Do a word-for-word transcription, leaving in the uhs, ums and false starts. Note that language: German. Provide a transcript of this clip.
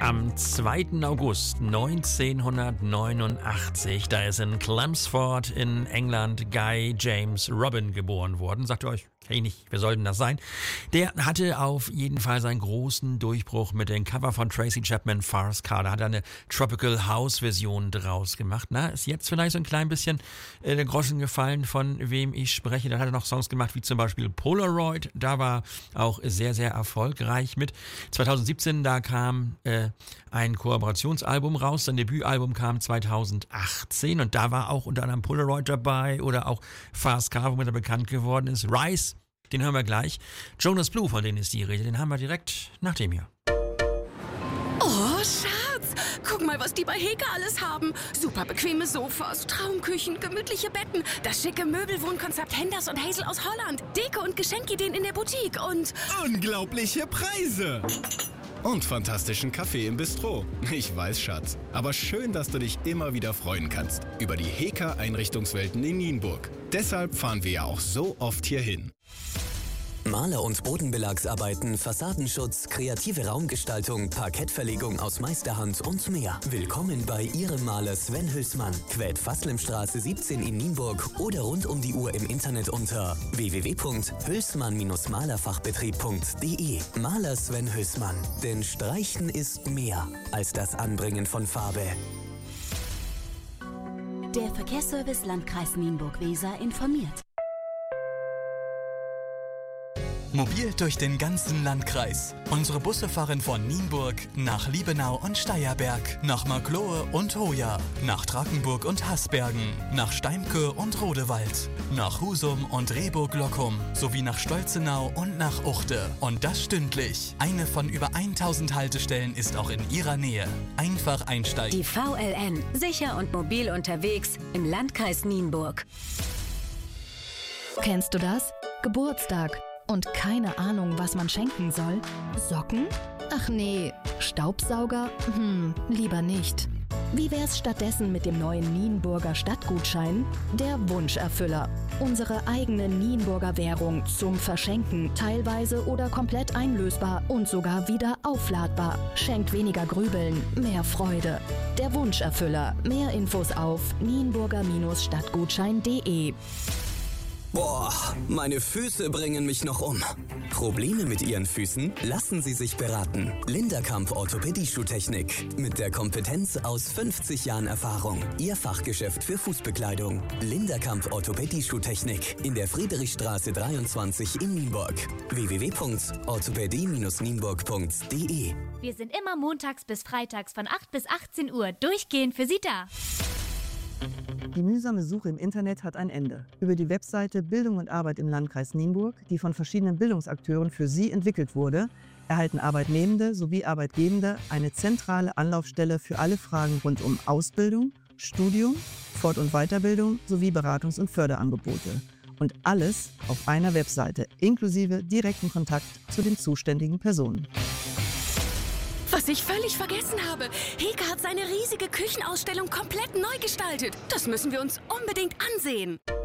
Am zweiten August neunzehnhundertneunundachtzig, da ist in Chelmsford in England Guy James Robin geboren worden. Sagt ihr euch, okay, nicht, wer soll denn das sein? Der hatte auf jeden Fall seinen großen Durchbruch mit dem Cover von Tracy Chapman, Fast Car. Da hat er eine Tropical House Version draus gemacht. Na, ist jetzt vielleicht so ein klein bisschen äh, der Groschen gefallen, von wem ich spreche. Dann hat er noch Songs gemacht, wie zum Beispiel Polaroid. Da war auch sehr, sehr erfolgreich mit. zweitausendsiebzehn, da kam äh, ein Kooperationsalbum raus. Sein Debütalbum kam zweitausendachtzehn und da war auch unter anderem Polaroid dabei oder auch Fast Car, womit er bekannt geworden ist. Rise, den hören wir gleich. Jonas Blue, von denen ist die Rede, den haben wir direkt nach dem hier. Oh, Schatz, guck mal, was die bei Heka alles haben. Super bequeme Sofas, Traumküchen, gemütliche Betten, das schicke Möbelwohnkonzept Henders und Hazel aus Holland, Deko- und Geschenkideen in der Boutique und... unglaubliche Preise! Und fantastischen Kaffee im Bistro. Ich weiß, Schatz. Aber schön, dass du dich immer wieder freuen kannst über die Heka-Einrichtungswelten in Nienburg. Deshalb fahren wir ja auch so oft hierhin. Maler- und Bodenbelagsarbeiten, Fassadenschutz, kreative Raumgestaltung, Parkettverlegung aus Meisterhand und mehr. Willkommen bei Ihrem Maler Sven Hülsmann. Quät Faslemstraße siebzehn in Nienburg oder rund um die Uhr im Internet unter w w w punkt hülsmann malerfachbetrieb punkt d e. Maler Sven Hülsmann. Denn Streichen ist mehr als das Anbringen von Farbe. Der Verkehrsservice Landkreis Nienburg-Weser informiert. Mobil durch den ganzen Landkreis. Unsere Busse fahren von Nienburg nach Liebenau und Steierberg, nach Marklohe und Hoya, nach Drakenburg und Hasbergen, nach Steimke und Rodewald, nach Husum und Rehburg-Lockum, sowie nach Stolzenau und nach Uchte. Und das stündlich. Eine von über tausend Haltestellen ist auch in Ihrer Nähe. Einfach einsteigen. Die V L N. Sicher und mobil unterwegs im Landkreis Nienburg. Kennst du das? Geburtstag. Und keine Ahnung, was man schenken soll? Socken? Ach nee. Staubsauger? Hm, lieber nicht. Wie wär's stattdessen mit dem neuen Nienburger Stadtgutschein? Der Wunscherfüller. Unsere eigene Nienburger Währung zum Verschenken, teilweise oder komplett einlösbar und sogar wieder aufladbar. Schenkt weniger Grübeln, mehr Freude. Der Wunscherfüller. Mehr Infos auf nienburger Stadtgutschein punkt de. Boah, meine Füße bringen mich noch um. Probleme mit Ihren Füßen? Lassen Sie sich beraten. Linderkamp Orthopädie-Schuhtechnik. Mit der Kompetenz aus fünfzig Jahren Erfahrung. Ihr Fachgeschäft für Fußbekleidung. Linderkamp Orthopädie-Schuhtechnik. In der Friedrichstraße dreiundzwanzig in Nienburg. w w w punkt orthopädie nienburg punkt de. Wir sind immer montags bis freitags von acht bis achtzehn Uhr durchgehend für Sie da. Die mühsame Suche im Internet hat ein Ende. Über die Webseite Bildung und Arbeit im Landkreis Nienburg, die von verschiedenen Bildungsakteuren für Sie entwickelt wurde, erhalten Arbeitnehmende sowie Arbeitgebende eine zentrale Anlaufstelle für alle Fragen rund um Ausbildung, Studium, Fort- und Weiterbildung sowie Beratungs- und Förderangebote. Und alles auf einer Webseite, inklusive direkten Kontakt zu den zuständigen Personen. Was ich völlig vergessen habe. Heka hat seine riesige Küchenausstellung komplett neu gestaltet. Das müssen wir uns unbedingt ansehen.